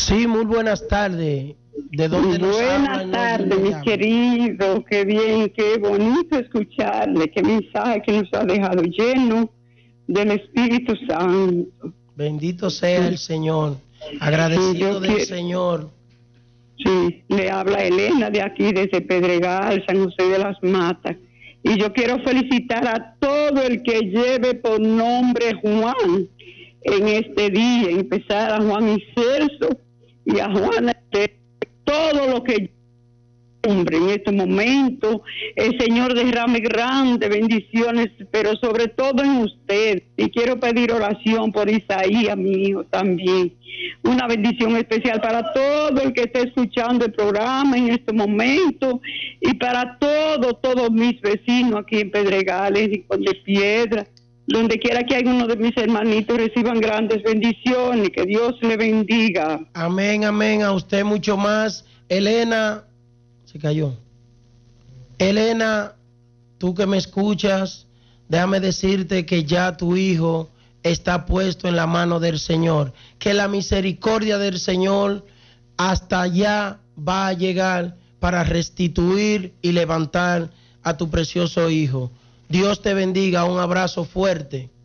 Sí, muy buenas tardes. ¿De dónde nos hablan? Buenas tardes, mi querido. Qué bien, qué bonito escucharle. Qué mensaje que nos ha dejado lleno del Espíritu Santo. Bendito sea el Señor. Agradecido del Señor. Sí, le habla Elena de aquí, desde Pedregal, San José de las Matas. Y yo quiero felicitar a todo el que lleve por nombre Juan en este día. Empezar a Juan y Celso y a Juana, todo lo que hombre en este momento. El Señor derrame grandes bendiciones, pero sobre todo en usted. Y quiero pedir oración por Isaías, mi hijo, también. Una bendición especial para todo el que esté escuchando el programa en este momento y para todos mis vecinos aquí en Pedregales y Con de Piedra. Donde quiera que alguno de mis hermanitos reciban grandes bendiciones, que Dios le bendiga. Amén, amén. A usted mucho más. Elena, se cayó. Elena, tú que me escuchas, déjame decirte que ya tu hijo está puesto en la mano del Señor. Que la misericordia del Señor hasta allá va a llegar para restituir y levantar a tu precioso hijo. Dios te bendiga, un abrazo fuerte.